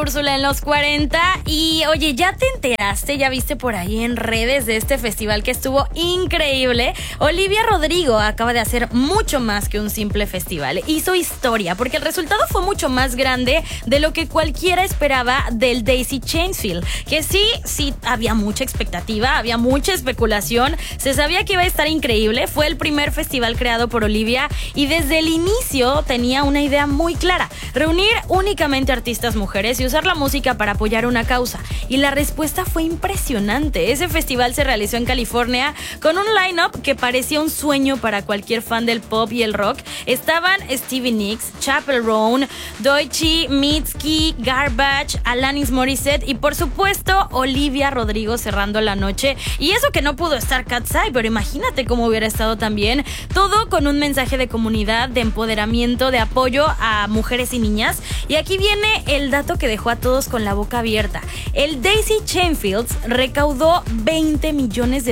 Úrsula en los 40 y oye, ¿ya te enteraste? ¿Ya viste por ahí en redes de este festival que estuvo increíble? Olivia Rodrigo acaba de hacer mucho más que un simple festival. Hizo historia porque el resultado fue mucho más grande de lo que cualquiera esperaba del Daisy Chainsfield. Que sí, había mucha expectativa, había mucha especulación, se sabía que iba a estar increíble. Fue el primer festival creado por Olivia y desde el inicio tenía una idea muy clara: reunir únicamente artistas mujeres y usar la música para apoyar una causa. Y la respuesta fue impresionante. Ese festival se realizó en California con un line-up que parecía un sueño para cualquier fan del pop y el rock. Estaban Stevie Nicks, Chappell Roan, Doechii, Mitski, Garbage, Alanis Morissette y por supuesto Olivia Rodrigo cerrando la noche. Y eso que no pudo estar Cat's Eye, pero imagínate cómo hubiera estado también. Todo con un mensaje de comunidad, de empoderamiento, de apoyo a mujeres y niñas. Y aquí viene el dato que dejó a todos con la boca abierta. El Daisy Chainsfield recaudó $20 millones.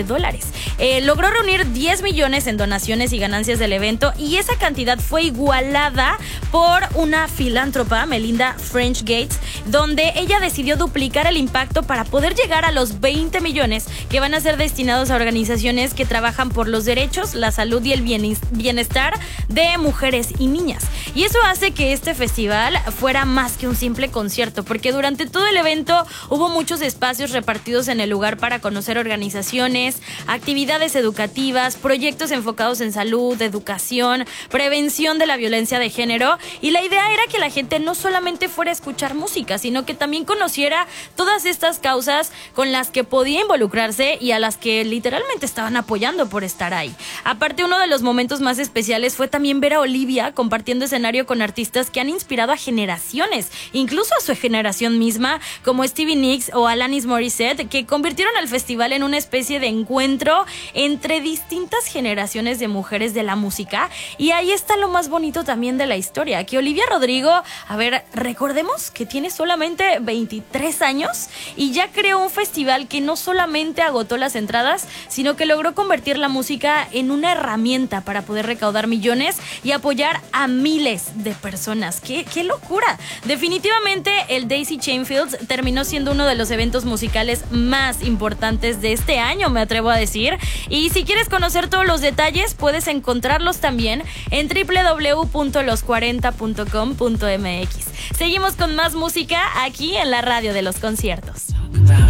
Logró reunir 10 millones en donaciones y ganancias del evento, y esa cantidad fue igualada por una filántropa, Melinda French Gates, donde ella decidió duplicar el impacto para poder llegar a los 20 millones que van a ser destinados a organizaciones que trabajan por los derechos, la salud y el bienestar de mujeres y niñas. Y eso hace que este festival fuera más que un simple concierto, porque durante todo el evento hubo muchos espacios repartidos en el lugar para conocer organizaciones, actividades educativas, proyectos enfocados en salud, educación, prevención de la violencia de género, y la idea era que la gente no solamente fuera a escuchar música, sino que también conociera todas estas causas con las que podía involucrarse y a las que literalmente estaban apoyando por estar ahí. Aparte, uno de los momentos más especiales fue también ver a Olivia compartiendo escenario con artistas que han inspirado a generaciones, incluso a su generación misma, como Stevie Nicks o Alanis Morissette, que convirtieron al festival en una especie de encuentro entre distintas generaciones de mujeres de la música. Y ahí está lo más bonito también de la historia, que Olivia Rodrigo, recordemos que tiene solamente 23 años y ya creó un festival que no solamente agotó las entradas, sino que logró convertir la música en una herramienta para poder recaudar millones y apoyar a miles de personas. ¡Qué locura! Definitivamente el Daisy Chainsfield terminó siendo uno de los eventos musicales más importantes de este año, me atrevo a decir. Y si quieres conocer todos los detalles, puedes encontrarlos también en www.los40.com.mx. Seguimos con más música aquí en la radio de los conciertos.